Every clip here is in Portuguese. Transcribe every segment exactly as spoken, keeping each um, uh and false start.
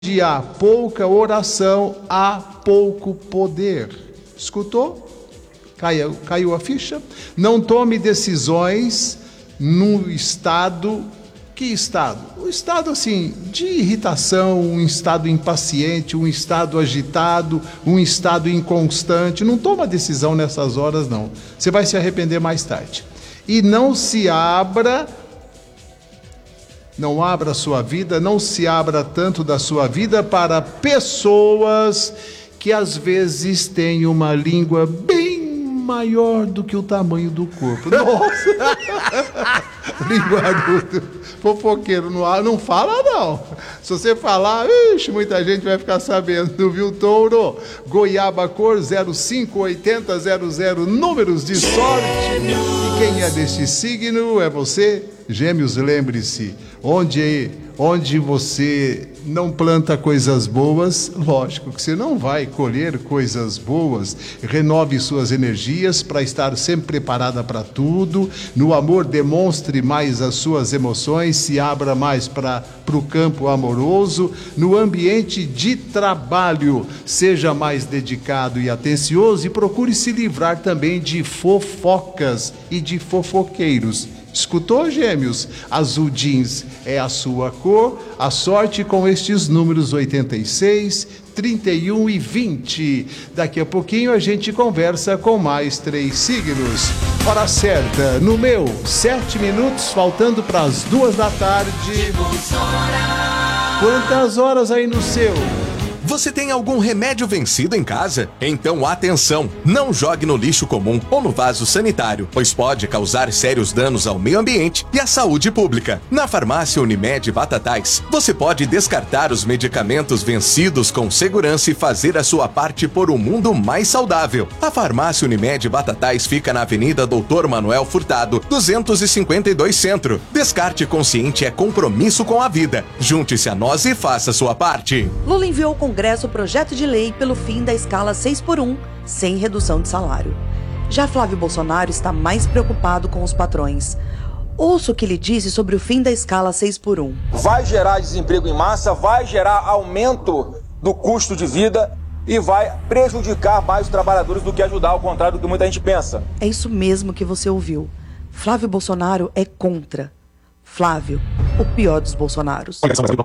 Onde há pouca oração, há pouco poder. Escutou? Caiu, caiu a ficha? Não tome decisões num estado... Que estado? O estado, assim, de irritação, um estado impaciente, um estado agitado, um estado inconstante. Não toma decisão nessas horas, não. Você vai se arrepender mais tarde. E não se abra... Não abra a sua vida, não se abra tanto da sua vida para pessoas que às vezes têm uma língua bem maior do que o tamanho do corpo. Nossa! Linguarudo, fofoqueiro, não, não fala não. Se você falar, ixi, muita gente vai ficar sabendo, viu, touro? Goiaba cor zero cinco oito zero zero zero, números de sorte. E quem é deste signo é você, Gêmeos, lembre-se, onde, onde você não planta coisas boas, lógico que você não vai colher coisas boas. Renove suas energias para estar sempre preparada para tudo. No amor, demonstre mais as suas emoções, se abra mais para o campo amoroso. No ambiente de trabalho, seja mais dedicado e atencioso e procure se livrar também de fofocas e de fofoqueiros. Escutou, Gêmeos? Azul jeans é a sua cor. A sorte com estes números oitenta e seis, trinta e um e vinte. Daqui a pouquinho a gente conversa com mais três signos. Hora certa, no meu, sete minutos, faltando para as duas da tarde. Quantas horas aí no seu? Você tem algum remédio vencido em casa? Então atenção, não jogue no lixo comum ou no vaso sanitário, pois pode causar sérios danos ao meio ambiente e à saúde pública. Na farmácia Unimed Batatais, você pode descartar os medicamentos vencidos com segurança e fazer a sua parte por um mundo mais saudável. A farmácia Unimed Batatais fica na Avenida Doutor Manuel Furtado, duzentos e cinquenta e dois Centro. Descarte consciente é compromisso com a vida. Junte-se a nós e faça a sua parte. Lula enviou ao Congresso o projeto de lei pelo fim da escala seis por um, sem redução de salário. Já Flávio Bolsonaro está mais preocupado com os patrões. Ouça o que ele disse sobre o fim da escala seis por um. Vai gerar desemprego em massa, vai gerar aumento do custo de vida e vai prejudicar mais os trabalhadores do que ajudar, ao contrário do que muita gente pensa. É isso mesmo que você ouviu. Flávio Bolsonaro é contra. Flávio, o pior dos Bolsonaros.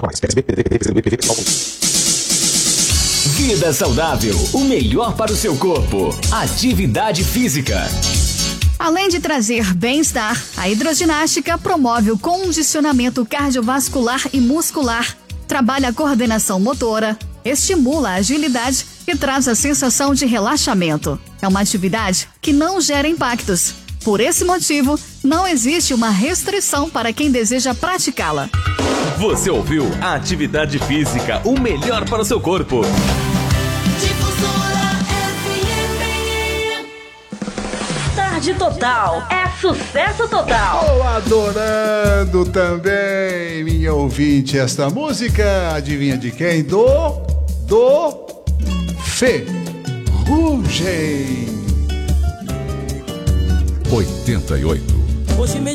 Vida saudável, o melhor para o seu corpo. Atividade física. Além de trazer bem-estar, a hidroginástica promove o condicionamento cardiovascular e muscular, trabalha a coordenação motora, estimula a agilidade e traz a sensação de relaxamento. É uma atividade que não gera impactos. Por esse motivo, não existe uma restrição para quem deseja praticá-la. Você ouviu a Atividade Física, o melhor para o seu corpo. Tarde Total é sucesso total. Tô adorando também, minha ouvinte, esta música. Adivinha de quem? Do, do Ferrugem. oitenta e oito. Hoje mesmo